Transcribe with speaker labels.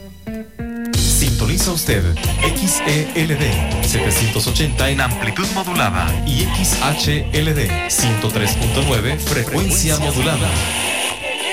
Speaker 1: Sintoniza usted XELD 780 en amplitud modulada y XHLD 103.9 frecuencia modulada.